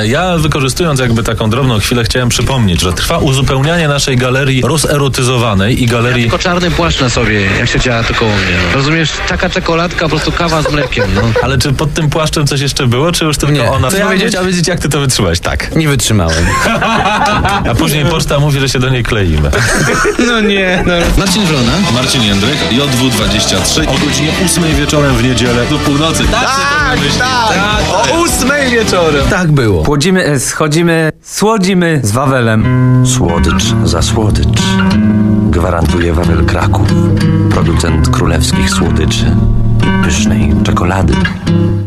Ja wykorzystując jakby taką drobną chwilę chciałem przypomnieć, że trwa uzupełnianie naszej galerii rozerotyzowanej i galerii... Ja tylko czarny płaszcz na sobie, jak się działa to koło mnie. No. Rozumiesz, taka czekoladka, po prostu kawa z mlekiem. No. Ale czy pod tym płaszczem coś jeszcze było, czy już tylko Nie. ona... Co ja bym wiedzieć? chciał wiedzieć, jak ty to wytrzymałeś. Tak. Nie wytrzymałem. A później poczta mówi, że się do niej kleimy. No nie, no. Marcin Wrona. Marcin Jędryk, JW23 o godzinie 8 wieczorem w niedzielę do północy. Tak. O 8 wieczorem. Tak było. Schodzimy, słodzimy z Wawelem. Słodycz za słodycz. Gwarantuje Wawel Kraków. Producent królewskich słodyczy i pysznej czekolady.